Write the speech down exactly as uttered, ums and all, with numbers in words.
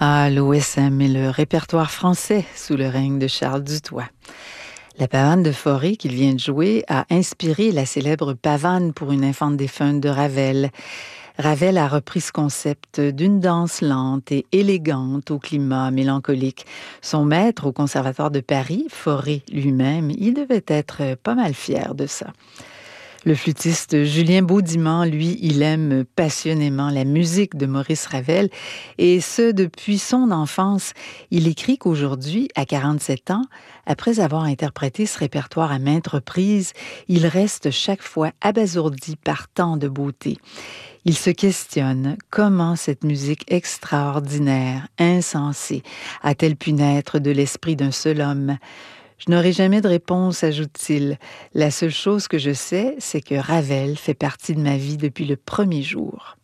Ah, l'O S M et le répertoire français sous le règne de Charles Dutoit. La pavane de Forêt qu'il vient de jouer a inspiré la célèbre pavane pour une infante défunte de Ravel. Ravel a repris ce concept d'une danse lente et élégante au climat mélancolique. Son maître au Conservatoire de Paris, Fauré lui-même, il devait être pas mal fier de ça. Le flûtiste Julien Baudimand, lui, il aime passionnément la musique de Maurice Ravel, et ce, depuis son enfance. Il écrit qu'aujourd'hui, à quarante-sept ans, après avoir interprété ce répertoire à maintes reprises, il reste chaque fois abasourdi par tant de beauté. Il se questionne comment cette musique extraordinaire, insensée, a-t-elle pu naître de l'esprit d'un seul homme? Je n'aurai jamais de réponse, ajoute-t-il. La seule chose que je sais, c'est que Ravel fait partie de ma vie depuis le premier jour.